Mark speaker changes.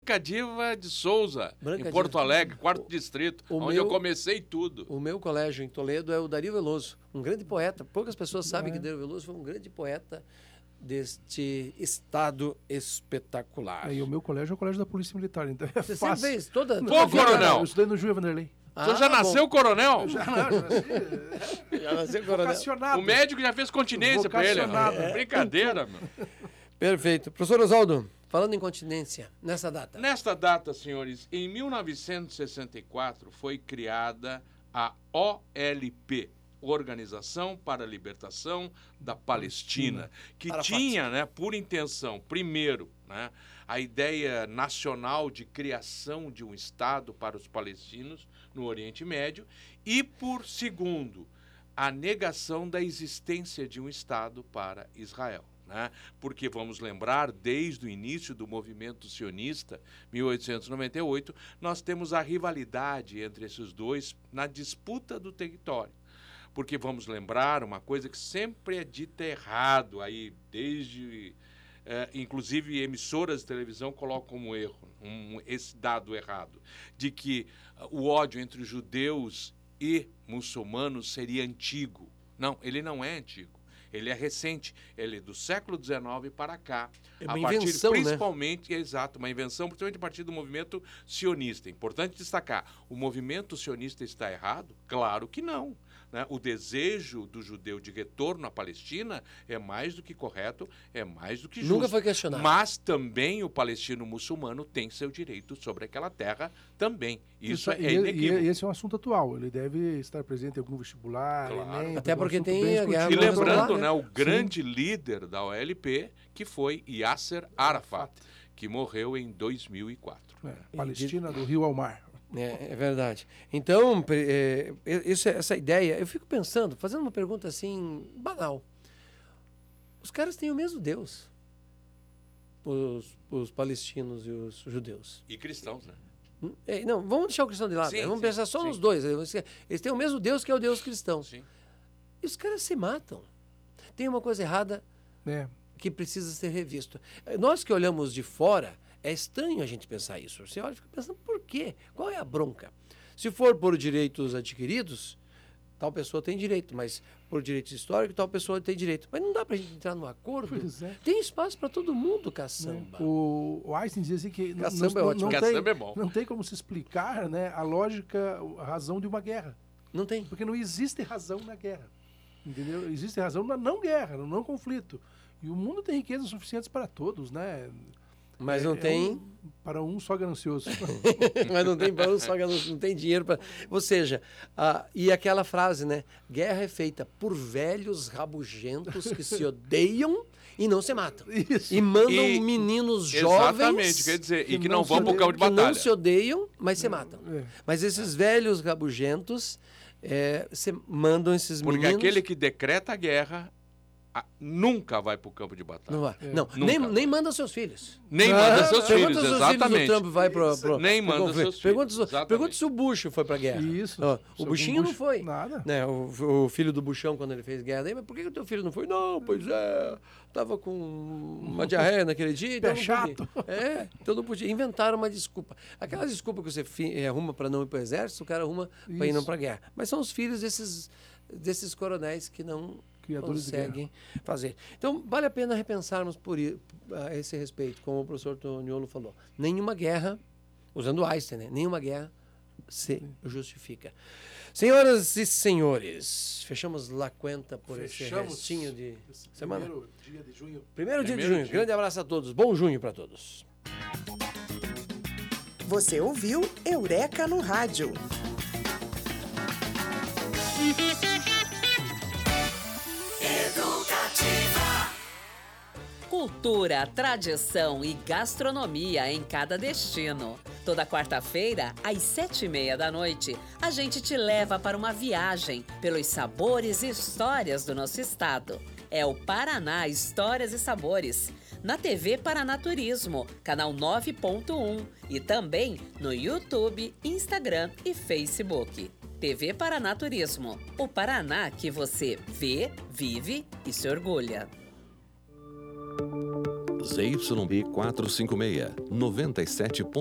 Speaker 1: Branca Diva de Souza,
Speaker 2: Branca
Speaker 1: em Porto
Speaker 2: Diva.
Speaker 1: Alegre, 4º distrito, onde eu comecei tudo.
Speaker 2: O meu colégio em Toledo é o Dario Veloso, um grande poeta. Poucas pessoas sabem que Dario Veloso foi um grande poeta deste estado espetacular.
Speaker 3: E o meu colégio é o colégio da Polícia Militar, então é
Speaker 2: Você
Speaker 3: fácil.
Speaker 2: sempre fez toda
Speaker 1: Pô, coronel!
Speaker 3: Eu estudei no Júlio Vanderlei.
Speaker 1: Você já nasceu coronel?
Speaker 3: Já nasci.
Speaker 2: Já nasceu coronel.
Speaker 3: Vocacionado.
Speaker 1: O médico já fez continência pra ele.
Speaker 3: Vocacionado.
Speaker 1: Brincadeira, meu.
Speaker 2: Perfeito. Professor Oswaldo, falando em continência, nessa data.
Speaker 1: Nesta data, senhores, em 1964 foi criada a OLP, Organização para a Libertação da Palestina, que tinha, né, por intenção, primeiro, né, a ideia nacional de criação de um Estado para os palestinos no Oriente Médio e, por segundo, a negação da existência de um Estado para Israel. Né? Porque, vamos lembrar, desde o início do movimento sionista, 1898, nós temos a rivalidade entre esses dois na disputa do território. Porque, vamos lembrar, uma coisa que sempre é dita errado, aí, desde, inclusive, emissoras de televisão colocam como erro, esse dado errado, de que o ódio entre judeus e muçulmanos seria antigo. Não, ele não é antigo. Ele é recente, ele é do século XIX para cá.
Speaker 2: É uma invenção,
Speaker 1: principalmente, exato, uma invenção, principalmente a partir do movimento sionista. Importante destacar, o movimento sionista está errado? Claro que não. Né? O desejo do judeu de retorno à Palestina é mais do que correto, é mais do que justo.
Speaker 2: Nunca foi questionado.
Speaker 1: Mas também o palestino muçulmano tem seu direito sobre aquela terra também. Isso é inequívoco.
Speaker 3: E esse é um assunto atual. Ele deve estar presente em algum vestibular,
Speaker 1: Claro.
Speaker 3: Enem,
Speaker 2: Até porque tem a guerra.
Speaker 1: E lembrando,
Speaker 2: né?
Speaker 1: o grande líder da OLP, que foi Yasser Arafat, que morreu em 2004.
Speaker 3: Palestina do Rio ao Mar.
Speaker 2: É verdade. Então, essa ideia, eu fico pensando, fazendo uma pergunta assim, banal. Os caras têm o mesmo Deus, os palestinos e os judeus.
Speaker 1: E cristãos, né?
Speaker 2: Não, vamos deixar o cristão de lado, vamos pensar só nos dois. Eles têm o mesmo Deus que é o Deus cristão.
Speaker 1: Sim.
Speaker 2: E os caras se matam. Tem uma coisa errada que precisa ser revisto. Nós que olhamos de fora, é estranho a gente pensar isso. Você olha e fica pensando, por quê? Qual é a bronca? Se for por direitos adquiridos, tal pessoa tem direito, mas por direitos históricos, tal pessoa tem direito. Mas não dá pra gente entrar num acordo.
Speaker 3: Pois é.
Speaker 2: Tem espaço para todo mundo, caçamba.
Speaker 3: O Einstein dizia assim que
Speaker 2: Caçamba é ótimo.
Speaker 1: Caçamba é bom.
Speaker 3: Não tem como se explicar, né, a lógica, a razão de uma guerra.
Speaker 2: Não tem.
Speaker 3: Porque não existe razão na guerra. Entendeu? Existe razão na não guerra, no não conflito. E o mundo tem riquezas suficientes para todos, né?
Speaker 2: Mas não tem...
Speaker 3: para um só ganancioso.
Speaker 2: Mas não tem pão, só não tem dinheiro para... Ou seja, e aquela frase, né? Guerra é feita por velhos rabugentos que se odeiam e não se matam.
Speaker 3: Isso.
Speaker 2: E mandam meninos jovens...
Speaker 1: Exatamente, quer dizer, e que não vão para o campo de
Speaker 2: que
Speaker 1: batalha.
Speaker 2: não se odeiam, mas se matam. Mas esses velhos rabugentos mandam esses
Speaker 1: Porque
Speaker 2: meninos...
Speaker 1: Porque aquele que decreta a guerra... nunca vai para o campo de batalha.
Speaker 2: Não vai. Não, nem manda seus filhos.
Speaker 1: Nem manda seus filhos,
Speaker 2: Pergunta se os filhos do Trump vai pro
Speaker 1: nem manda seus filhos.
Speaker 2: Pergunta se o Bush foi pra guerra.
Speaker 3: Isso.
Speaker 2: O Bushinho não foi.
Speaker 3: Nada.
Speaker 2: Né, o filho do Buchão, quando ele fez guerra, mas por que o teu filho não foi? Não, pois tava com uma diarreia naquele dia. Então não
Speaker 3: chato.
Speaker 2: podia. Então não podia. Inventaram uma desculpa. Aquela desculpa que você arruma para não ir pro exército, o cara arruma para ir não pra guerra. Mas são os filhos desses coronéis que não conseguem fazer. Então, vale a pena repensarmos a esse respeito, como o professor Toniolo falou. Nenhuma guerra, usando Einstein, né? Nenhuma guerra se justifica. Senhoras e senhores, fechamos La Cuenta por esse restinho de semana.
Speaker 3: Primeiro dia de junho.
Speaker 2: Primeiro dia de junho. Grande abraço a todos. Bom junho para todos.
Speaker 4: Você ouviu Eureka no Rádio.
Speaker 5: Cultura, tradição e gastronomia em cada destino. Toda quarta-feira, às 19h30, a gente te leva para uma viagem pelos sabores e histórias do nosso estado. É o Paraná Histórias e Sabores, na TV Paraná Turismo, canal 9.1 e também no YouTube, Instagram e Facebook. TV Paraná Turismo, o Paraná que você vê, vive e se orgulha.
Speaker 6: ZYB 456, 97.